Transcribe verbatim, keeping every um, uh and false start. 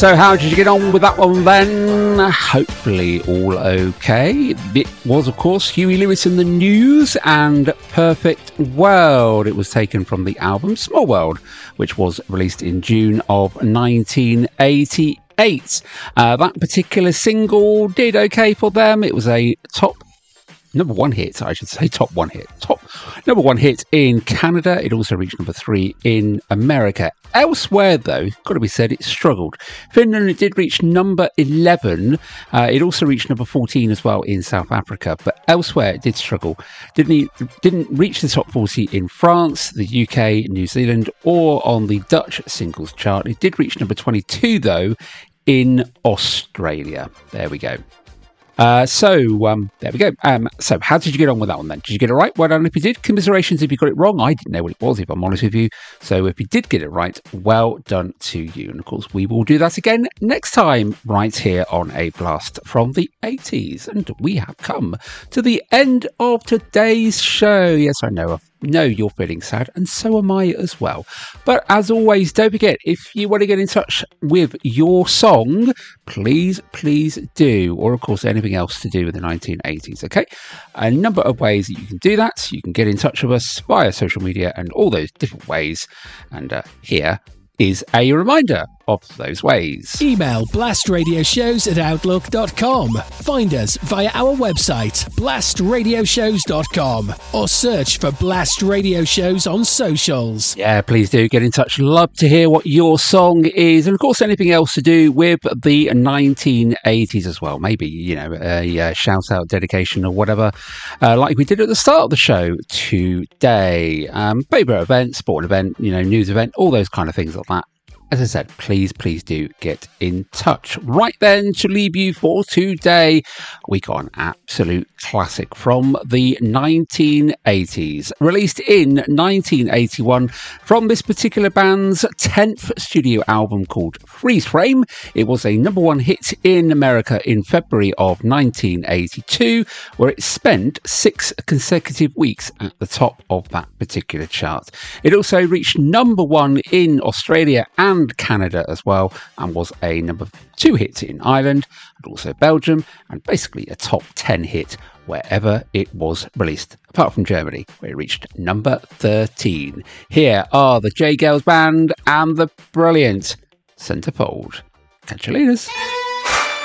So how did you get on with that one then? Hopefully all okay. It was, of course, Huey Lewis in the News and Perfect World. It was taken from the album Small World, which was released in June of nineteen eighty-eight. Uh, that particular single did okay for them. It was a top number one hit, I should say, top one hit. Top number one hit in Canada. It also reached number three in America. Elsewhere, though, got to be said, it struggled. Finland, it did reach number eleven. Uh, it also reached number fourteen as well in South Africa. But elsewhere, it did struggle. Didn't didn't reach the top forty in France, the U K, New Zealand, or on the Dutch singles chart. It did reach number twenty-two, though, in Australia. There we go. Uh, so, um, there we go. Um, so, how did you get on with that one then? Did you get it right? Well done if you did. Commiserations if you got it wrong. I didn't know what it was, if I'm honest with you. So, if you did get it right, well done to you. And, of course, we will do that again next time right here on A Blast from the eighties. And we have come to the end of today's show. Yes, I know. No, you're feeling sad, and so am I as well. But as always, don't forget, if you want to get in touch with your song, please, please do. Or, of course, anything else to do with the nineteen eighties, okay? A number of ways that you can do that. You can get in touch with us via social media and all those different ways. And uh, here is a reminder of those ways. Email blastradioshows at outlook dot com. Find us via our website, blast radio shows dot com, or search for Blast Radio Shows on socials. Yeah, please do get in touch. Love to hear what your song is. And, of course, anything else to do with the nineteen eighties as well. Maybe, you know, a, a shout-out, dedication or whatever, uh, like we did at the start of the show today. Um, favourite event, sporting event, you know, news event, all those kind of things like that. As I said, please, please do get in touch. Right then, to leave you for today, we got an absolute classic from the nineteen eighties. Released in nineteen eighty-one from this particular band's tenth studio album called Freeze Frame. It was a number one hit in America in February of nineteen eighty-two, where it spent six consecutive weeks at the top of that particular chart. It also reached number one in Australia and Canada as well, and was a number two hit in Ireland and also Belgium, and basically a top ten hit wherever it was released, apart from Germany, where it reached number thirteen. Here are the J Girls Band and the brilliant Centerfold. Catch you later.